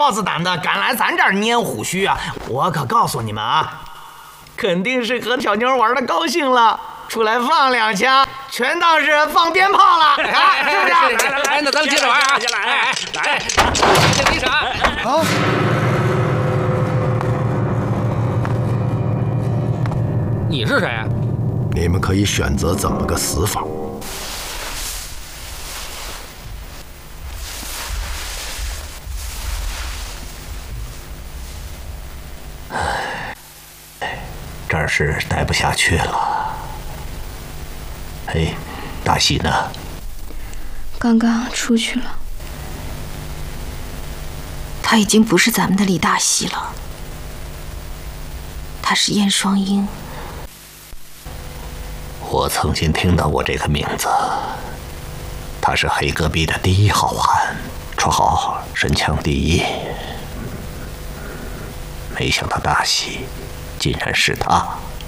豹子胆的敢来咱这儿拈虎须啊！我可告诉你们啊，肯定是和小妞玩的高兴了，出来放2枪，全当是放鞭炮了，是不是？ 来，那咱们接着玩啊！来，这离手啊！你是谁啊？ 你们可以选择怎么个死法。 这儿是待不下去了。哎，大喜呢？ 刚刚出去了。 他已经不是咱们的李大喜了，他是燕双鹰。 我曾经听到过这个名字，他是黑戈壁的第1好汉，绰号神枪第1。没想到大喜竟然是他。